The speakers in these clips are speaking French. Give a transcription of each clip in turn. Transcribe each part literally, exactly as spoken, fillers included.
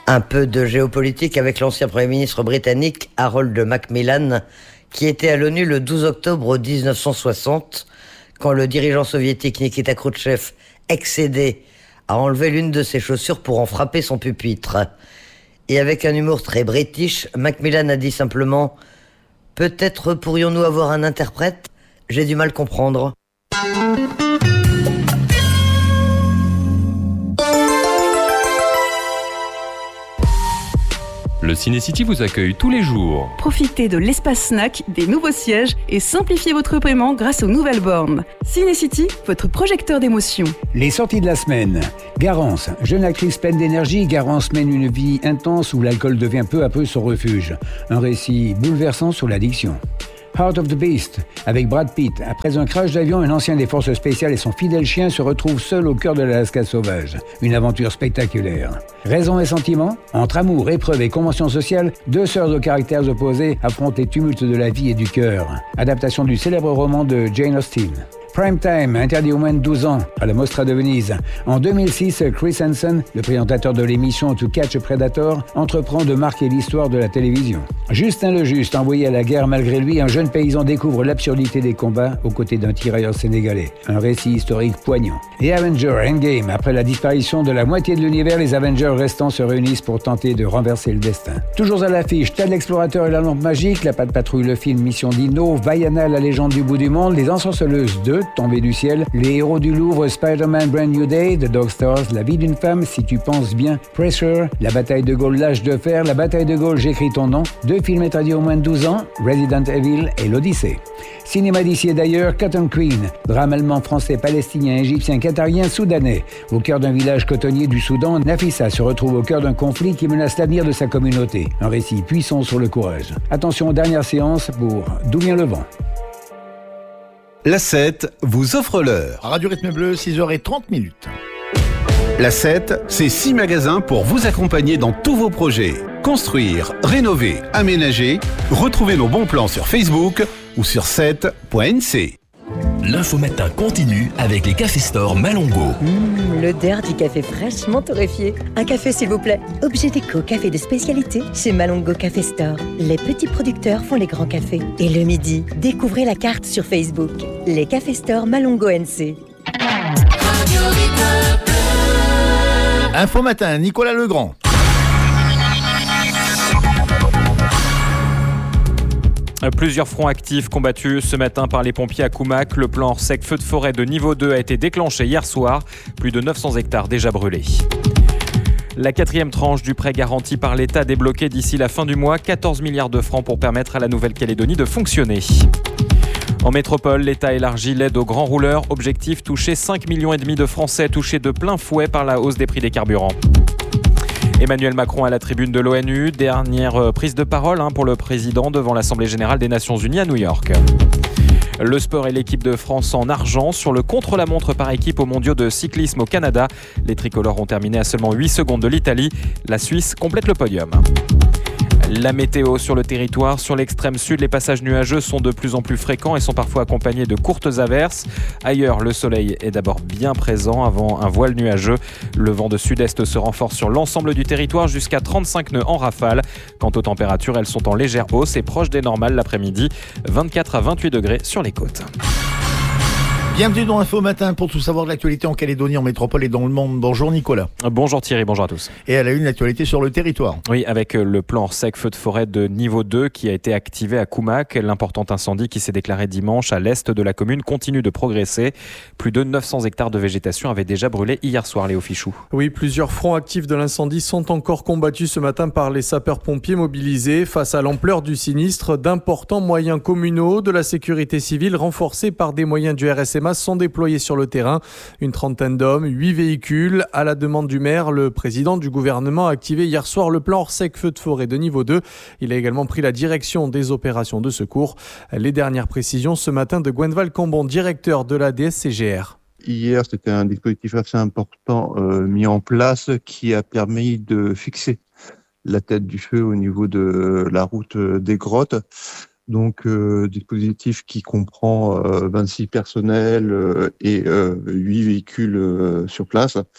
Un peu de géopolitique avec l'ancien Premier ministre britannique Harold Macmillan, qui était à l'ONU le douze octobre dix-neuf cent soixante, quand le dirigeant soviétique Nikita Khrouchtchev, excédé, a enlevé l'une de ses chaussures pour en frapper son pupitre. Et avec un humour très british, Macmillan a dit simplement « Peut-être pourrions-nous avoir un interprète ? J'ai du mal à comprendre. » Le Ciné-City vous accueille tous les jours. Profitez de l'espace snack, des nouveaux sièges et simplifiez votre paiement grâce aux nouvelles bornes. Ciné-City, votre projecteur d'émotions. Les sorties de la semaine. Garance, jeune actrice pleine d'énergie, Garance mène une vie intense où l'alcool devient peu à peu son refuge. Un récit bouleversant sur l'addiction. Heart of the Beast, avec Brad Pitt. Après un crash d'avion, un ancien des forces spéciales et son fidèle chien se retrouvent seuls au cœur de l'Alaska sauvage. Une aventure spectaculaire. Raison et sentiment, entre amour, épreuve et convention sociale, deux sœurs aux caractères opposés affrontent les tumultes de la vie et du cœur. Adaptation du célèbre roman de Jane Austen. Prime Time, interdit aux moins de douze ans, à la Mostra de Venise. En deux mille six, Chris Hansen, le présentateur de l'émission To Catch a Predator, entreprend de marquer l'histoire de la télévision. Justin le Juste, envoyé à la guerre malgré lui, un jeune paysan découvre l'absurdité des combats aux côtés d'un tirailleur sénégalais. Un récit historique poignant. Et Avengers Endgame, après la disparition de la moitié de l'univers, les Avengers restants se réunissent pour tenter de renverser le destin. Toujours à l'affiche, Ted l'explorateur et la lampe magique, La Patte Patrouille, le film Mission Dino, Vaiana, la légende du bout du monde, Les Ensorceleuses deux, Tombé du ciel, Les héros du Louvre, Spider-Man Brand New Day, The Dog Stars, La vie d'une femme, Si tu penses bien, Pressure, La bataille de Gaulle, L'âge de fer, La bataille de Gaulle, J'écris ton nom, deux films interdits aux moins de douze ans, Resident Evil et L'Odyssée. Cinéma d'ici et d'ailleurs, Cotton Queen, drame allemand, français, palestinien, égyptien, qatarien, soudanais. Au cœur d'un village cotonnier du Soudan, Nafissa se retrouve au cœur d'un conflit qui menace l'avenir de sa communauté. Un récit puissant sur le courage. Attention aux dernières séances pour D'où vient le vent. La sept vous offre l'heure. Radio Rythme Bleu, six heures trente minutes. La sept, c'est six magasins pour vous accompagner dans tous vos projets. Construire, rénover, aménager. Retrouvez nos bons plans sur Facebook ou sur sept point n c. L'info matin continue avec les cafés Store Malongo. Mmh, l'odeur du café fraîchement torréfié. Un café s'il vous plaît. Objet déco, café de spécialité chez Malongo Café Store. Les petits producteurs font les grands cafés. Et le midi, découvrez la carte sur Facebook. Les cafés Store Malongo N C. Info matin, Nicolas Legrand. Plusieurs fronts actifs combattus ce matin par les pompiers à Koumak. Le plan sec feu de forêt de niveau deux a été déclenché hier soir. Plus de neuf cents hectares déjà brûlés. La quatrième tranche du prêt garanti par l'État débloquée d'ici la fin du mois. quatorze milliards de francs pour permettre à la Nouvelle-Calédonie de fonctionner. En métropole, l'État élargit l'aide aux grands rouleurs. Objectif, toucher cinq virgule cinq millions de Français touchés de plein fouet par la hausse des prix des carburants. Emmanuel Macron à la tribune de l'ONU, dernière prise de parole hein, pour le président devant l'Assemblée générale des Nations Unies à New York. Le sport et l'équipe de France en argent sur le contre-la-montre par équipe aux mondiaux de cyclisme au Canada. Les tricolores ont terminé à seulement huit secondes de l'Italie. La Suisse complète le podium. La météo sur le territoire, sur l'extrême sud, les passages nuageux sont de plus en plus fréquents et sont parfois accompagnés de courtes averses. Ailleurs, le soleil est d'abord bien présent avant un voile nuageux. Le vent de sud-est se renforce sur l'ensemble du territoire jusqu'à trente-cinq nœuds en rafale. Quant aux températures, elles sont en légère hausse et proches des normales l'après-midi, vingt-quatre à vingt-huit degrés sur les côtes. Bienvenue dans Info Matin pour tout savoir de l'actualité en Calédonie, en métropole et dans le monde. Bonjour Nicolas. Bonjour Thierry, bonjour à tous. Et à la une, l'actualité sur le territoire. Oui, avec le plan sec feu de forêt de niveau deux qui a été activé à Koumak. L'important incendie qui s'est déclaré dimanche à l'est de la commune continue de progresser. Plus de neuf cents hectares de végétation avaient déjà brûlé hier soir, Léo Fichou. Oui, plusieurs fronts actifs de l'incendie sont encore combattus ce matin par les sapeurs-pompiers mobilisés. Face à l'ampleur du sinistre, d'importants moyens communaux de la sécurité civile renforcés par des moyens du R S M A sont déployés sur le terrain. Une trentaine d'hommes, huit véhicules. À la demande du maire, le président du gouvernement a activé hier soir le plan hors sec feu de forêt de niveau deux. Il a également pris la direction des opérations de secours. Les dernières précisions ce matin de Gwenval Cambon, directeur de la D S C G R. Hier, c'était un dispositif assez important euh, mis en place qui a permis de fixer la tête du feu au niveau de la route des Grottes. Donc, euh, dispositif qui comprend euh, vingt-six personnels euh, et euh, huit véhicules euh, sur place.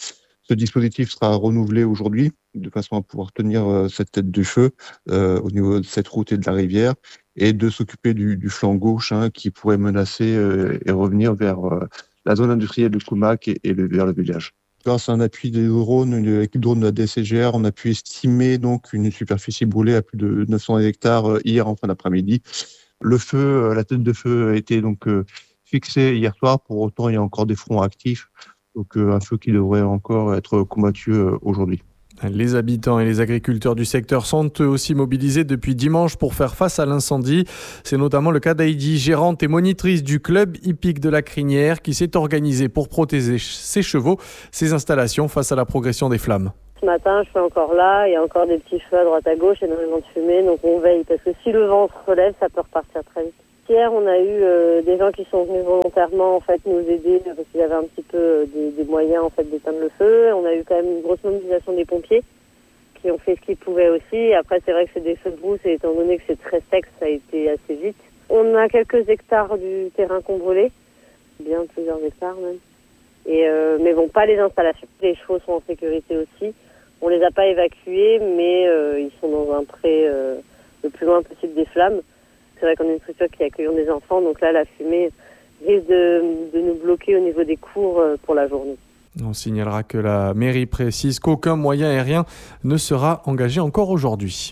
Ce dispositif sera renouvelé aujourd'hui de façon à pouvoir tenir euh, cette tête du feu euh, au niveau de cette route et de la rivière et de s'occuper du, du flanc gauche hein, qui pourrait menacer euh, et revenir vers euh, la zone industrielle de Koumak et, et le, vers le village. Grâce à un appui des drones, une équipe drone de la D C G R, on a pu estimer donc une superficie brûlée à plus de neuf cents hectares euh, hier en fin d'après-midi. Le feu, euh, la tête de feu a été donc euh, fixée hier soir. Pour autant, il y a encore des fronts actifs. Donc euh, un feu qui devrait encore être combattu euh, aujourd'hui. Les habitants et les agriculteurs du secteur sont eux aussi mobilisés depuis dimanche pour faire face à l'incendie. C'est notamment le cas d'Heidi, gérante et monitrice du club hippique de la Crinière, qui s'est organisée pour protéger ses chevaux, ses installations face à la progression des flammes. Ce matin, je suis encore là, il y a encore des petits feux à droite à gauche, énormément de fumée, donc on veille, parce que si le vent se relève, ça peut repartir très vite. Hier, on a eu euh, des gens qui sont venus volontairement en fait nous aider parce qu'ils avaient un petit peu euh, des, des moyens en fait d'éteindre le feu. On a eu quand même une grosse mobilisation des pompiers qui ont fait ce qu'ils pouvaient aussi. Après, c'est vrai que c'est des feux de brousse et étant donné que c'est très sec, ça a été assez vite. On a quelques hectares du terrain qu'on brûlait, bien plusieurs hectares même. Et euh, mais bon, pas les installations. Les chevaux sont en sécurité aussi. On les a pas évacués, mais euh, ils sont dans un pré euh, le plus loin possible des flammes. C'est vrai qu'on est une structure qui accueille des enfants, donc là, la fumée risque de, de nous bloquer au niveau des cours pour la journée. On signalera que la mairie précise qu'aucun moyen aérien ne sera engagé encore aujourd'hui.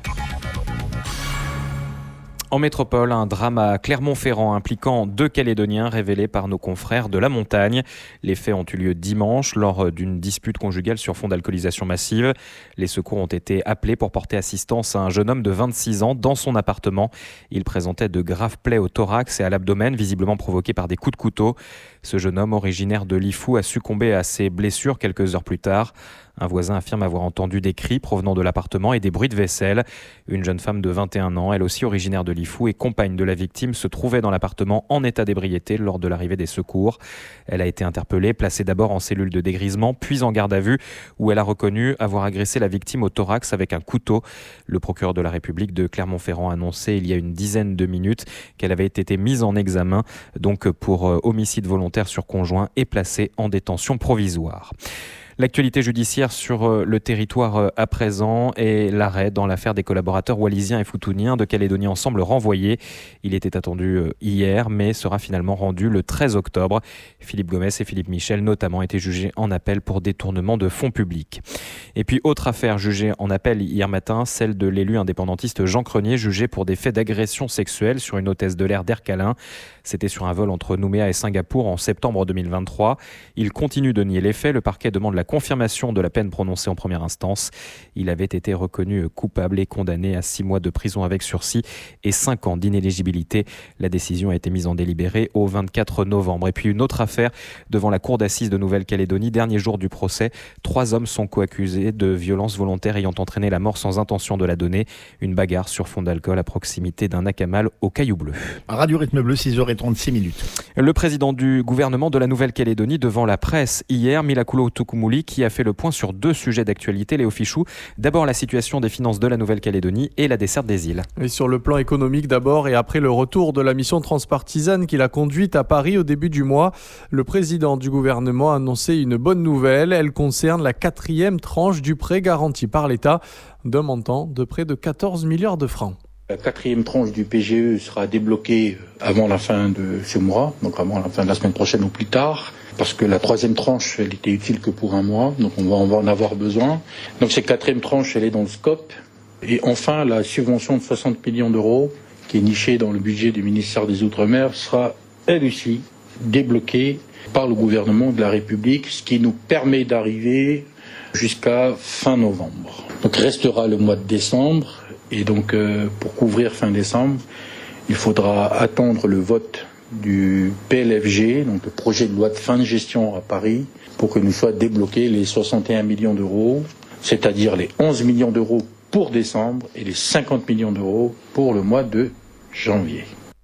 En métropole, un drame à Clermont-Ferrand impliquant deux Calédoniens révélé par nos confrères de la montagne. Les faits ont eu lieu dimanche lors d'une dispute conjugale sur fond d'alcoolisation massive. Les secours ont été appelés pour porter assistance à un jeune homme de vingt-six ans dans son appartement. Il présentait de graves plaies au thorax et à l'abdomen, visiblement provoquées par des coups de couteau. Ce jeune homme, originaire de Lifou, a succombé à ses blessures quelques heures plus tard. Un voisin affirme avoir entendu des cris provenant de l'appartement et des bruits de vaisselle. Une jeune femme de vingt et un ans, elle aussi originaire de Lifou et compagne de la victime, se trouvait dans l'appartement en état d'ébriété lors de l'arrivée des secours. Elle a été interpellée, placée d'abord en cellule de dégrisement, puis en garde à vue, où elle a reconnu avoir agressé la victime au thorax avec un couteau. Le procureur de la République de Clermont-Ferrand a annoncé il y a une dizaine de minutes qu'elle avait été mise en examen donc pour homicide volontaire sur conjoint et placée en détention provisoire. L'actualité judiciaire sur le territoire à présent est l'arrêt dans l'affaire des collaborateurs wallisiens et foutouniens de Calédonie Ensemble renvoyés. Il était attendu hier, mais sera finalement rendu le treize octobre. Philippe Gomez et Philippe Michel, notamment, étaient jugés en appel pour détournement de fonds publics. Et puis, autre affaire jugée en appel hier matin, celle de l'élu indépendantiste Jean Crenier, jugé pour des faits d'agression sexuelle sur une hôtesse de l'air d'Ercalin. C'était sur un vol entre Nouméa et Singapour en septembre deux mille vingt-trois. Il continue de nier les faits. Le parquet demande la confirmation de la peine prononcée en première instance. Il avait été reconnu coupable et condamné à six mois de prison avec sursis et cinq ans d'inéligibilité. La décision a été mise en délibéré au vingt-quatre novembre. Et puis une autre affaire devant la cour d'assises de Nouvelle-Calédonie. Dernier jour du procès, trois hommes sont coaccusés de violences volontaires ayant entraîné la mort sans intention de la donner. Une bagarre sur fond d'alcool à proximité d'un Nakamal au Caillou Bleu. Radio Rythme Bleu, six heures trente-six minutes. Le président du gouvernement de la Nouvelle-Calédonie devant la presse hier, Milakulo Tukumuli, qui a fait le point sur deux sujets d'actualité. Léo Fichou, d'abord la situation des finances de la Nouvelle-Calédonie et la desserte des îles. Et sur le plan économique d'abord, et après le retour de la mission transpartisane qu'il a conduite à Paris au début du mois, le président du gouvernement a annoncé une bonne nouvelle. Elle concerne la quatrième tranche du prêt garanti par l'État d'un montant de près de quatorze milliards de francs. La quatrième tranche du P G E sera débloquée avant la fin de ce mois, donc avant la fin de la semaine prochaine ou plus tard, parce que la troisième tranche, elle était utile que pour un mois, donc on va, on va en avoir besoin. Donc cette quatrième tranche, elle est dans le scope. Et enfin, la subvention de soixante millions d'euros, qui est nichée dans le budget du ministère des Outre-mer, sera elle aussi débloquée par le gouvernement de la République, ce qui nous permet d'arriver jusqu'à fin novembre. Donc restera le mois de décembre. Et donc, euh, pour couvrir fin décembre, il faudra attendre le vote du P L F G, donc le projet de loi de fin de gestion à Paris, pour que nous soient débloqués les soixante et un millions d'euros, c'est-à-dire les onze millions d'euros pour décembre et les cinquante millions d'euros pour le mois de janvier.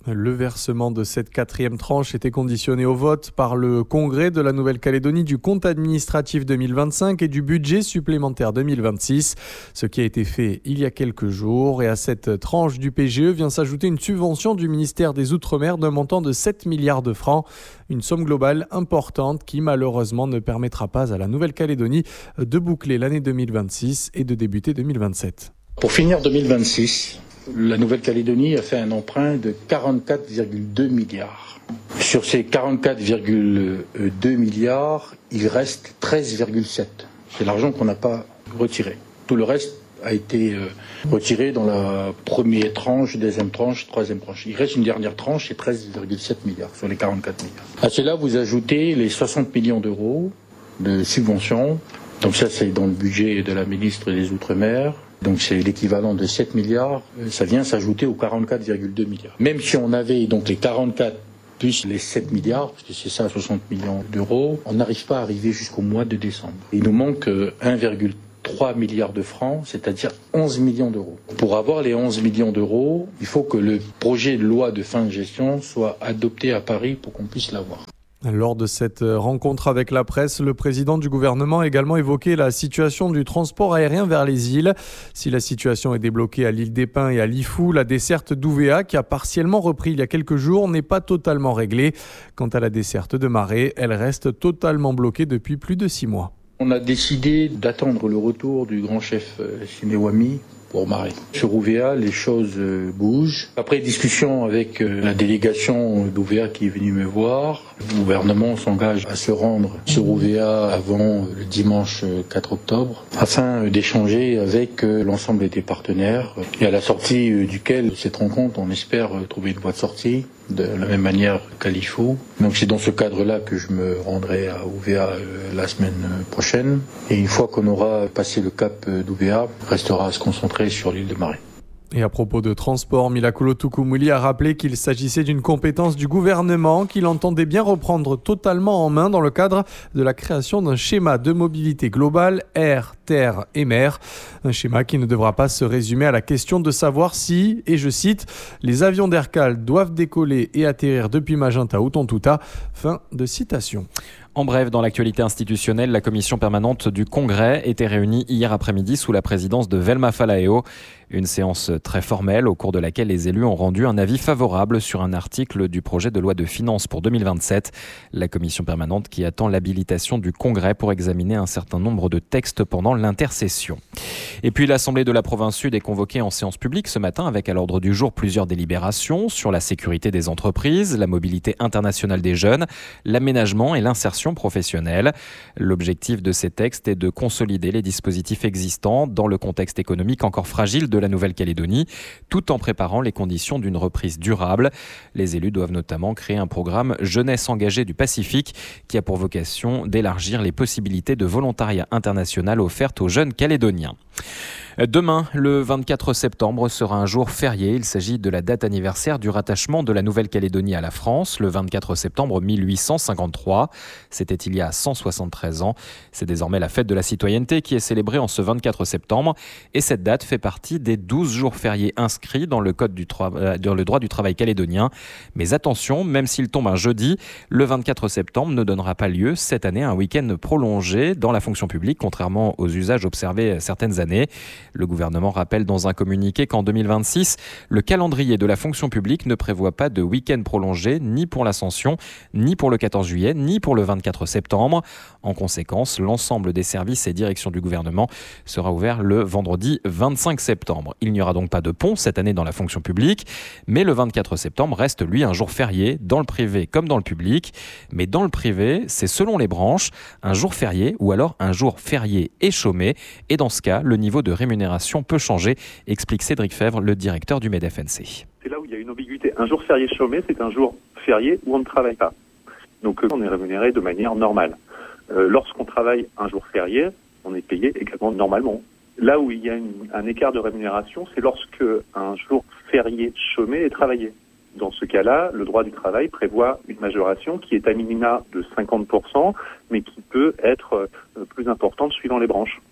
Le versement de cette quatrième tranche était conditionné au vote par le Congrès de la Nouvelle-Calédonie du compte administratif deux mille vingt-cinq et du budget supplémentaire deux mille vingt-six, ce qui a été fait il y a quelques jours. Et à cette tranche du P G E vient s'ajouter une subvention du ministère des Outre-mer d'un montant de sept milliards de francs, une somme globale importante qui malheureusement ne permettra pas à la Nouvelle-Calédonie de boucler l'année deux mille vingt-six et de débuter deux mille vingt-sept. Pour finir deux mille vingt-six, la Nouvelle-Calédonie a fait un emprunt de quarante-quatre virgule deux milliards. Sur ces quarante-quatre virgule deux milliards, il reste treize virgule sept. C'est l'argent qu'on n'a pas retiré. Tout le reste a été retiré dans la première tranche, deuxième tranche, troisième tranche. Il reste une dernière tranche, c'est treize virgule sept milliards sur les quarante-quatre milliards. À cela, vous ajoutez les soixante millions d'euros de subventions. Donc ça, c'est dans le budget de la ministre des Outre-mer. Donc c'est l'équivalent de sept milliards, ça vient s'ajouter aux quarante-quatre virgule deux milliards. Même si on avait donc les quarante-quatre plus les sept milliards, parce que c'est ça, soixante millions d'euros, on n'arrive pas à arriver jusqu'au mois de décembre. Il nous manque un virgule trois milliard de francs, c'est-à-dire onze millions d'euros. Pour avoir les onze millions d'euros, il faut que le projet de loi de fin de gestion soit adopté à Paris pour qu'on puisse l'avoir. Lors de cette rencontre avec la presse, le président du gouvernement a également évoqué la situation du transport aérien vers les îles. Si la situation est débloquée à l'île des Pins et à Lifou, la desserte d'Ouvéa, qui a partiellement repris il y a quelques jours, n'est pas totalement réglée. Quant à la desserte de Maré, elle reste totalement bloquée depuis plus de six mois. On a décidé d'attendre le retour du grand chef Sinewami pour Maré. Sur Ouvéa, les choses bougent. Après discussion avec la délégation d'Ouvéa qui est venue me voir, le gouvernement s'engage à se rendre sur Ouvéa avant le dimanche quatre octobre afin d'échanger avec l'ensemble des partenaires et à la sortie duquel cette rencontre, on espère trouver une voie de sortie de la même manière qu'à Lifou. Donc c'est dans ce cadre-là que je me rendrai à Ouvéa la semaine prochaine. Et une fois qu'on aura passé le cap d'Ouvéa, restera à se concentrer sur l'île de Maré. Et à propos de transport, Milakolo Tukumuli a rappelé qu'il s'agissait d'une compétence du gouvernement qu'il entendait bien reprendre totalement en main dans le cadre de la création d'un schéma de mobilité globale air, terre et mer. Un schéma qui ne devra pas se résumer à la question de savoir si, et je cite, les avions d'Aircal doivent décoller et atterrir depuis Magenta ou Tontouta. Fin de citation. En bref, dans l'actualité institutionnelle, la commission permanente du Congrès était réunie hier après-midi sous la présidence de Velma Falaeo. Une séance très formelle au cours de laquelle les élus ont rendu un avis favorable sur un article du projet de loi de finances pour deux mille vingt-sept. La commission permanente qui attend l'habilitation du Congrès pour examiner un certain nombre de textes pendant l'intersession. Et puis l'Assemblée de la province sud est convoquée en séance publique ce matin avec à l'ordre du jour plusieurs délibérations sur la sécurité des entreprises, la mobilité internationale des jeunes, l'aménagement et l'insertion professionnelle. L'objectif de ces textes est de consolider les dispositifs existants dans le contexte économique encore fragile de la Nouvelle-Calédonie, tout en préparant les conditions d'une reprise durable. Les élus doivent notamment créer un programme Jeunesse engagée du Pacifique qui a pour vocation d'élargir les possibilités de volontariat international offertes aux jeunes Calédoniens. Demain, le vingt-quatre septembre, sera un jour férié. Il s'agit de la date anniversaire du rattachement de la Nouvelle-Calédonie à la France, le vingt-quatre septembre mille huit cent cinquante-trois. C'était il y a cent soixante-treize ans. C'est désormais la fête de la citoyenneté qui est célébrée en ce vingt-quatre septembre. Et cette date fait partie des douze jours fériés inscrits dans le, code du tra- dans le droit du travail calédonien. Mais attention, même s'il tombe un jeudi, le vingt-quatre septembre ne donnera pas lieu cette année à un week-end prolongé dans la fonction publique, contrairement aux usages observés certaines années. Le gouvernement rappelle dans un communiqué qu'en deux mille vingt-six, le calendrier de la fonction publique ne prévoit pas de week-end prolongé ni pour l'Ascension, ni pour le quatorze juillet, ni pour le vingt-quatre septembre. En conséquence, l'ensemble des services et directions du gouvernement sera ouvert le vendredi vingt-cinq septembre. Il n'y aura donc pas de pont cette année dans la fonction publique, mais le vingt-quatre septembre reste lui un jour férié dans le privé comme dans le public. Mais dans le privé, c'est selon les branches, un jour férié ou alors un jour férié et chômé. Et dans ce cas, le niveau de rémunération peut changer, explique Cédric Fèvre, le directeur du M E D F N C. C'est là où il y a une ambiguïté. Un jour férié chômé, c'est un jour férié où on ne travaille pas. Donc on est rémunéré de manière normale. Euh, lorsqu'on travaille un jour férié, on est payé également normalement. Là où il y a une, un écart de rémunération, c'est lorsque un jour férié chômé est travaillé. Dans ce cas-là, le droit du travail prévoit une majoration qui est à minima de cinquante pour cent, mais qui peut être euh, plus importante suivant les branches. Donc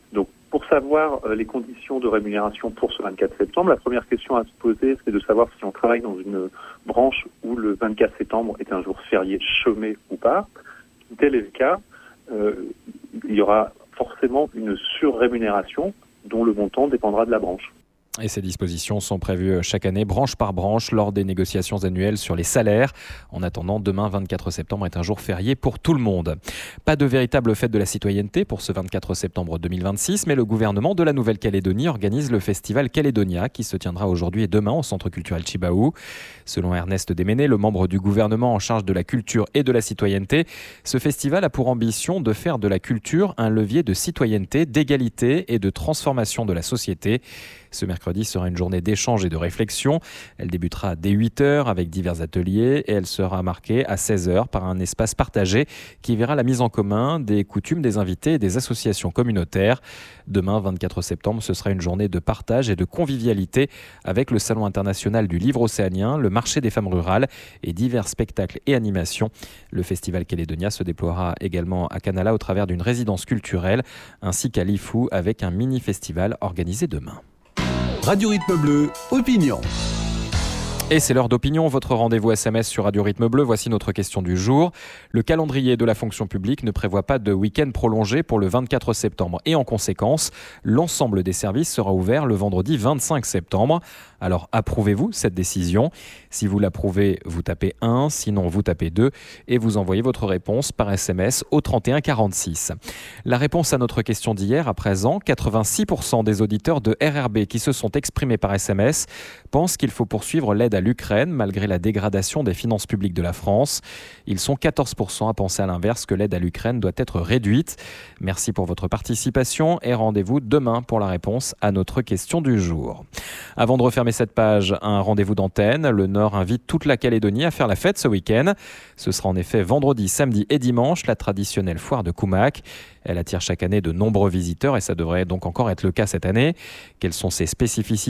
Pour savoir euh, les conditions de rémunération pour ce vingt-quatre septembre, la première question à se poser, c'est de savoir si on travaille dans une branche où le vingt-quatre septembre est un jour férié chômé ou pas. Si tel est le cas, euh, il y aura forcément une surrémunération dont le montant dépendra de la branche. Et ces dispositions sont prévues chaque année, branche par branche, lors des négociations annuelles sur les salaires. En attendant, demain, vingt-quatre septembre, est un jour férié pour tout le monde. Pas de véritable fête de la citoyenneté pour ce vingt-quatre septembre deux mille vingt-six, mais le gouvernement de la Nouvelle-Calédonie organise le festival Calédonia, qui se tiendra aujourd'hui et demain au Centre culturel Chibaou. Selon Ernest Déméné, le membre du gouvernement en charge de la culture et de la citoyenneté, ce festival a pour ambition de faire de la culture un levier de citoyenneté, d'égalité et de transformation de la société. Ce mercredi sera une journée d'échange et de réflexion. Elle débutera dès huit heures avec divers ateliers et elle sera marquée à seize heures par un espace partagé qui verra la mise en commun des coutumes des invités et des associations communautaires. Demain, vingt-quatre septembre, ce sera une journée de partage et de convivialité avec le Salon international du livre océanien, le marché des femmes rurales et divers spectacles et animations. Le festival Calédonia se déploiera également à Canala au travers d'une résidence culturelle ainsi qu'à Lifou avec un mini-festival organisé demain. Radio Rythme Bleu, opinion. Et c'est l'heure d'opinion, votre rendez-vous S M S sur Radio Rythme Bleu. Voici notre question du jour. Le calendrier de la fonction publique ne prévoit pas de week-end prolongé pour le vingt-quatre septembre. Et en conséquence, l'ensemble des services sera ouvert le vendredi vingt-cinq septembre. Alors, approuvez-vous cette décision ? Si vous l'approuvez, vous tapez un, sinon vous tapez deux et vous envoyez votre réponse par S M S au trente et un quarante-six. La réponse à notre question d'hier, à présent, quatre-vingt-six pour cent des auditeurs de R R B qui se sont exprimés par S M S pensent qu'il faut poursuivre l'aide à l'Ukraine malgré la dégradation des finances publiques de la France. Ils sont quatorze pour cent à penser à l'inverse, que l'aide à l'Ukraine doit être réduite. Merci pour votre participation et rendez-vous demain pour la réponse à notre question du jour. Avant de refermer cette page, un rendez-vous d'antenne. Le Nord invite toute la Calédonie à faire la fête ce week-end. Ce sera en effet vendredi, samedi et dimanche, la traditionnelle foire de Koumak. Elle attire chaque année de nombreux visiteurs et ça devrait donc encore être le cas cette année. Quelles sont ses spécificités ?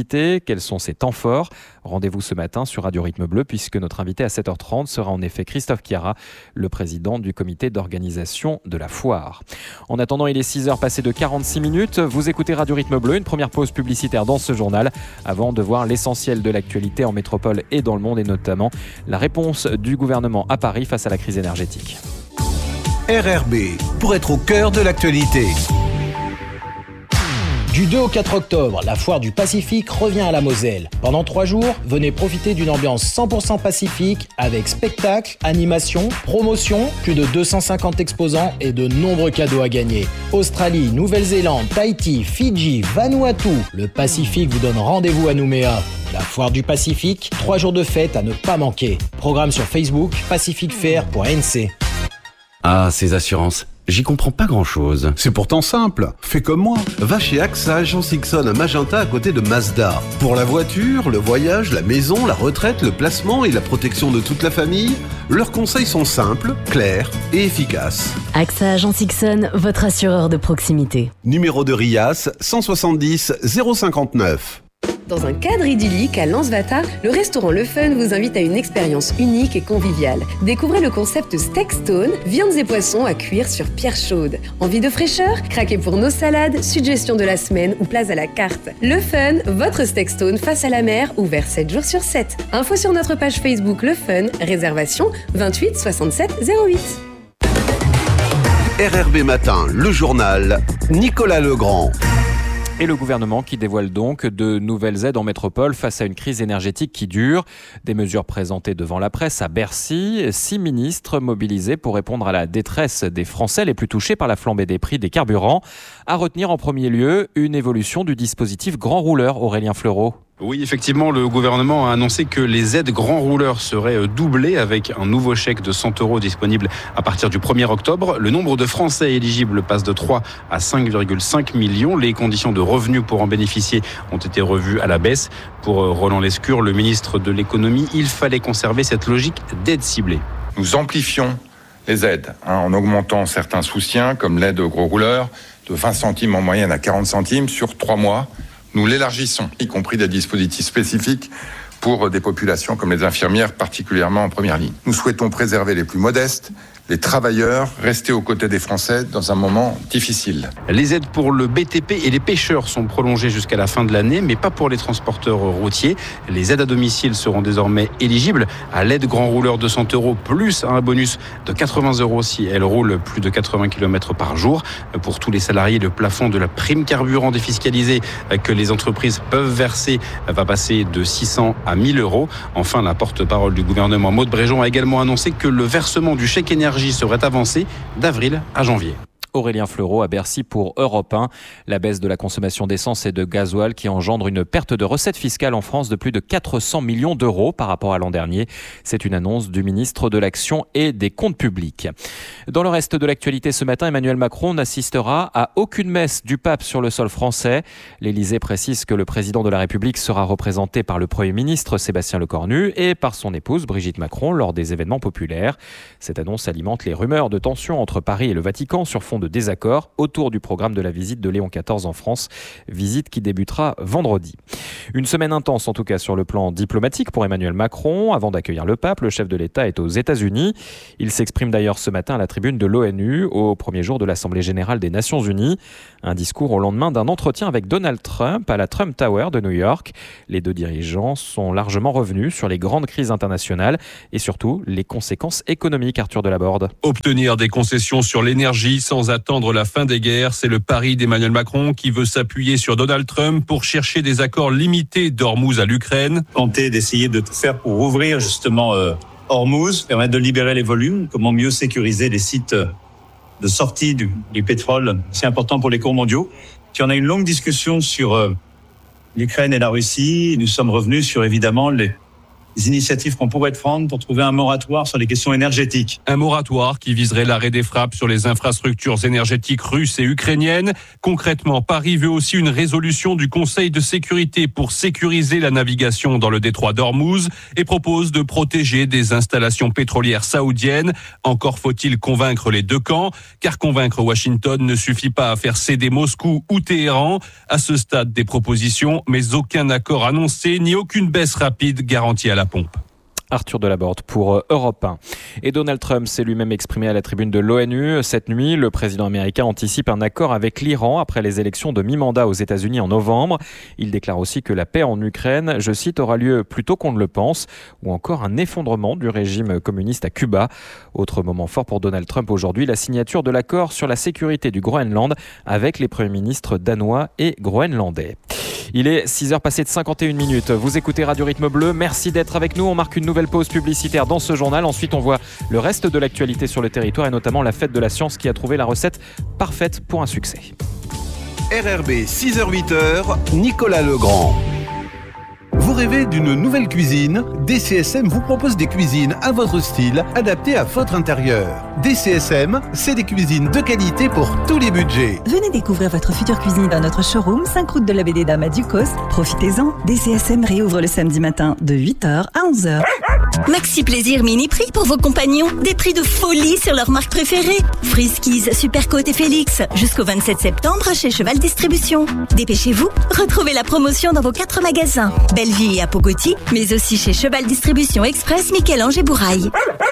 Quels sont ses temps forts ? Rendez-vous ce matin sur Radio Rythme Bleu puisque notre invité à sept heures trente sera en effet Christophe Chiara, le président du comité d'organisation de la foire. En attendant, il est six heures passées de quarante-six minutes. Vous écoutez Radio Rythme Bleu, une première pause publicitaire dans ce journal avant de voir l'essentiel de l'actualité en métropole et dans le monde et notamment la réponse du gouvernement à Paris face à la crise énergétique. R R B, pour être au cœur de l'actualité. Du deux au quatre octobre, la foire du Pacifique revient à la Moselle. Pendant trois jours, venez profiter d'une ambiance cent pour cent pacifique avec spectacles, animations, promotions, plus de deux cent cinquante exposants et de nombreux cadeaux à gagner. Australie, Nouvelle-Zélande, Tahiti, Fidji, Vanuatu, le Pacifique vous donne rendez-vous à Nouméa. La foire du Pacifique, trois jours de fête à ne pas manquer. Programme sur Facebook, pacific fair point n c. Ah, ces assurances, j'y comprends pas grand-chose. C'est pourtant simple, fais comme moi. Va chez A X A Agence Ixon à Magenta à côté de Mazda. Pour la voiture, le voyage, la maison, la retraite, le placement et la protection de toute la famille, leurs conseils sont simples, clairs et efficaces. A X A Agence Ixon, votre assureur de proximité. Numéro de RIAS cent soixante-dix zéro cinquante-neuf. Dans un cadre idyllique à Lansvata, le restaurant Le Fun vous invite à une expérience unique et conviviale. Découvrez le concept Steak Stone, viandes et poissons à cuire sur pierre chaude. Envie de fraîcheur ? Craquez pour nos salades, suggestions de la semaine ou plats à la carte. Le Fun, votre Steak Stone face à la mer, ouvert sept jours sur sept. Info sur notre page Facebook Le Fun, réservation vingt-huit soixante-sept zéro huit. R R B Matin, le journal, Nicolas Legrand. Et le gouvernement qui dévoile donc de nouvelles aides en métropole face à une crise énergétique qui dure. Des mesures présentées devant la presse à Bercy. Six ministres mobilisés pour répondre à la détresse des Français les plus touchés par la flambée des prix des carburants. À retenir en premier lieu une évolution du dispositif Grand Rouleur, Aurélien Fleureau. Oui, effectivement, le gouvernement a annoncé que les aides grands rouleurs seraient doublées avec un nouveau chèque de cent euros disponible à partir du premier octobre. Le nombre de Français éligibles passe de trois à cinq virgule cinq millions. Les conditions de revenus pour en bénéficier ont été revues à la baisse. Pour Roland Lescure, le ministre de l'économie, il fallait conserver cette logique d'aide ciblée. Nous amplifions les aides hein, en augmentant certains soutiens comme l'aide aux gros rouleurs de vingt centimes en moyenne à quarante centimes sur trois mois. Nous l'élargissons, y compris des dispositifs spécifiques pour des populations comme les infirmières, particulièrement en première ligne. Nous souhaitons préserver les plus modestes, les travailleurs, rester aux côtés des Français dans un moment difficile. Les aides pour le B T P et les pêcheurs sont prolongées jusqu'à la fin de l'année, mais pas pour les transporteurs routiers. Les aides à domicile seront désormais éligibles à l'aide grand rouleur de cent euros plus un bonus de quatre-vingts euros si elle roule plus de quatre-vingts kilomètres par jour. Pour tous les salariés, le plafond de la prime carburant défiscalisée que les entreprises peuvent verser va passer de six cents à mille euros. Enfin, la porte-parole du gouvernement, Maud Bréjon, a également annoncé que le versement du chèque énergie serait avancé d'avril à janvier. Aurélien Fleureau à Bercy pour Europe un. La baisse de la consommation d'essence et de gasoil qui engendre une perte de recettes fiscales en France de plus de quatre cents millions d'euros par rapport à l'an dernier. C'est une annonce du ministre de l'Action et des Comptes publics. Dans le reste de l'actualité ce matin, Emmanuel Macron n'assistera à aucune messe du pape sur le sol français. L'Élysée précise que le président de la République sera représenté par le Premier ministre Sébastien Lecornu et par son épouse Brigitte Macron lors des événements populaires. Cette annonce alimente les rumeurs de tensions entre Paris et le Vatican sur fond de désaccord autour du programme de la visite de Léon quatorze en France, visite qui débutera vendredi. Une semaine intense en tout cas sur le plan diplomatique pour Emmanuel Macron. Avant d'accueillir le pape, le chef de l'État est aux États-Unis. Il s'exprime d'ailleurs ce matin à la tribune de l'ONU au premier jour de l'Assemblée générale des Nations Unies. Un discours au lendemain d'un entretien avec Donald Trump à la Trump Tower de New York. Les deux dirigeants sont largement revenus sur les grandes crises internationales et surtout les conséquences économiques. Arthur Delaborde. Obtenir des concessions sur l'énergie sans attendre la fin des guerres, c'est le pari d'Emmanuel Macron qui veut s'appuyer sur Donald Trump pour chercher des accords limités d'Ormuz à l'Ukraine. Tenter d'essayer de tout faire pour ouvrir justement euh, Ormuz, permettre de libérer les volumes, comment mieux sécuriser les sites de sortie du, du pétrole, c'est important pour les cours mondiaux. Puis on a une longue discussion sur euh, l'Ukraine et la Russie. Nous sommes revenus sur évidemment les les initiatives qu'on pourrait prendre pour trouver un moratoire sur les questions énergétiques. Un moratoire qui viserait l'arrêt des frappes sur les infrastructures énergétiques russes et ukrainiennes. Concrètement, Paris veut aussi une résolution du Conseil de sécurité pour sécuriser la navigation dans le détroit d'Ormuz et propose de protéger des installations pétrolières saoudiennes. Encore faut-il convaincre les deux camps, car convaincre Washington ne suffit pas à faire céder Moscou ou Téhéran. À ce stade des propositions, mais aucun accord annoncé ni aucune baisse rapide garantie à la pompe. Arthur Delaborde pour Europe un. Et Donald Trump s'est lui-même exprimé à la tribune de l'ONU. Cette nuit, le président américain anticipe un accord avec l'Iran après les élections de mi-mandat aux États-Unis en novembre. Il déclare aussi que la paix en Ukraine, je cite, aura lieu plus tôt qu'on ne le pense, ou encore un effondrement du régime communiste à Cuba. Autre moment fort pour Donald Trump aujourd'hui, la signature de l'accord sur la sécurité du Groenland avec les premiers ministres danois et groenlandais. Il est six heures passées de cinquante et une minutes. Vous écoutez Radio Rythme Bleu. Merci d'être avec nous. On marque une nouvelle pause publicitaire dans ce journal. Ensuite, on voit le reste de l'actualité sur le territoire et notamment la fête de la science qui a trouvé la recette parfaite pour un succès. R R B six heures huit heures, Nicolas Legrand. Vous rêvez d'une nouvelle cuisine? D C S M vous propose des cuisines à votre style, adaptées à votre intérieur. D C S M, c'est des cuisines de qualité pour tous les budgets. Venez découvrir votre future cuisine dans notre showroom, cinq route de la B D Dames à Ducos. Profitez-en, D C S M réouvre le samedi matin de huit heures à onze heures. Maxi Plaisir Mini Prix pour vos compagnons. Des prix de folie sur leurs marques préférées. Friskies, Supercoat et Félix. Jusqu'au vingt-sept septembre chez Cheval Distribution. Dépêchez-vous, retrouvez la promotion dans vos quatre magasins. Belleville et à Pogoti, mais aussi chez Cheval Distribution Express, Michel-Ange et Bouraille.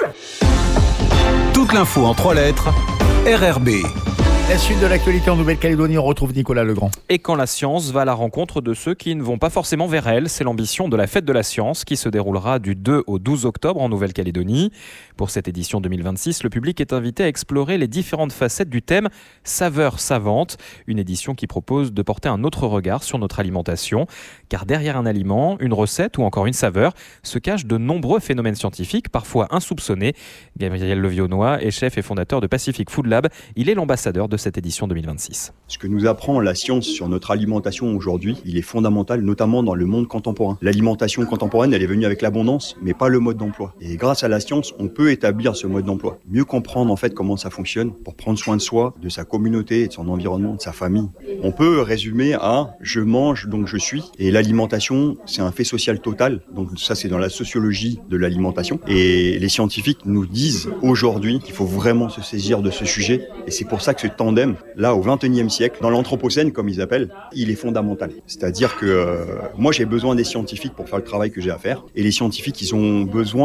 Toute l'info en trois lettres, R R B. La suite de l'actualité en Nouvelle-Calédonie, on retrouve Nicolas Legrand. Et quand la science va à la rencontre de ceux qui ne vont pas forcément vers elle, c'est l'ambition de la fête de la science qui se déroulera du deux au douze octobre en Nouvelle-Calédonie. Pour cette édition deux mille vingt-six, le public est invité à explorer les différentes facettes du thème Saveurs savantes, une édition qui propose de porter un autre regard sur notre alimentation, car derrière un aliment, une recette ou encore une saveur se cachent de nombreux phénomènes scientifiques, parfois insoupçonnés. Gabriel Levionnois est chef et fondateur de Pacific Food Lab, il est l'ambassadeur de cette édition deux mille vingt-six. Ce que nous apprend la science sur notre alimentation aujourd'hui, il est fondamental, notamment dans le monde contemporain. L'alimentation contemporaine, elle est venue avec l'abondance, mais pas le mode d'emploi. Et grâce à la science, on peut établir ce mode d'emploi. Mieux comprendre en fait comment ça fonctionne pour prendre soin de soi, de sa communauté, de son environnement, de sa famille. On peut résumer à « je mange donc je suis ». Et l'alimentation, c'est un fait social total. Donc ça, c'est dans la sociologie de l'alimentation. Et les scientifiques nous disent aujourd'hui qu'il faut vraiment se saisir de ce sujet. Et c'est pour ça que ce tandem, là, au vingt et unième siècle, dans l'anthropocène, comme ils appellent, il est fondamental. C'est-à-dire que euh, moi, j'ai besoin des scientifiques pour faire le travail que j'ai à faire. Et les scientifiques, ils ont besoin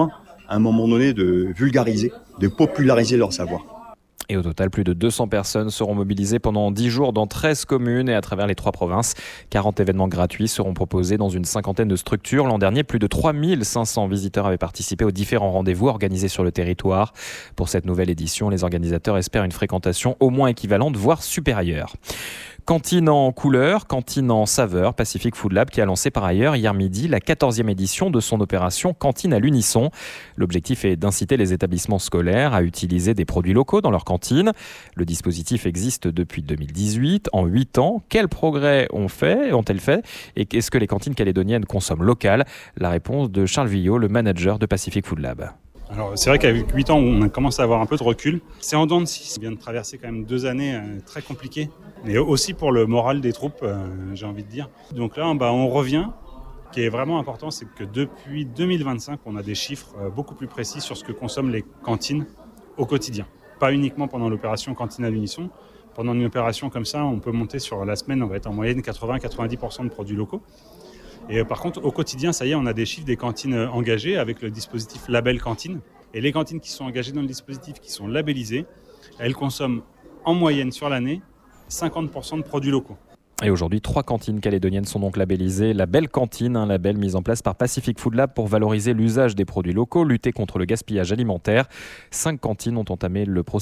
à un moment donné de vulgariser, de populariser leur savoir. Et au total, plus de deux cents personnes seront mobilisées pendant dix jours dans treize communes et à travers les trois provinces. quarante événements gratuits seront proposés dans une cinquantaine de structures. L'an dernier, plus de trois mille cinq cents visiteurs avaient participé aux différents rendez-vous organisés sur le territoire. Pour cette nouvelle édition, les organisateurs espèrent une fréquentation au moins équivalente, voire supérieure. Cantine en couleur, cantine en saveur, Pacific Food Lab qui a lancé par ailleurs hier midi la quatorzième édition de son opération Cantine à l'unisson. L'objectif est d'inciter les établissements scolaires à utiliser des produits locaux dans leur cantine. Le dispositif existe depuis deux mille dix-huit. En huit ans, quels progrès ont fait, ont-elles fait et est-ce que les cantines calédoniennes consomment local? La réponse de Charles Villot, le manager de Pacific Food Lab. Alors, c'est vrai qu'avec huit ans, on commence à avoir un peu de recul. C'est en dents de scie. On vient de traverser quand même deux années euh, très compliquées. Mais aussi pour le moral des troupes, euh, j'ai envie de dire. Donc là, bah, on revient. Ce qui est vraiment important, c'est que depuis deux mille vingt-cinq, on a des chiffres euh, beaucoup plus précis sur ce que consomment les cantines au quotidien. Pas uniquement pendant l'opération Cantine à l'unisson. Pendant une opération comme ça, on peut monter sur la semaine, on va être en moyenne quatre-vingts à quatre-vingt-dix pour cent de produits locaux. Et euh, par contre, au quotidien, ça y est, on a des chiffres des cantines euh, engagées avec le dispositif Label Cantine. Et les cantines qui sont engagées dans le dispositif, qui sont labellisées, elles consomment en moyenne sur l'année cinquante pour cent de produits locaux. Et aujourd'hui, trois cantines calédoniennes sont donc labellisées. La Belle Cantine, un label mis en place par Pacific Food Lab pour valoriser l'usage des produits locaux, lutter contre le gaspillage alimentaire. Cinq cantines ont entamé le processus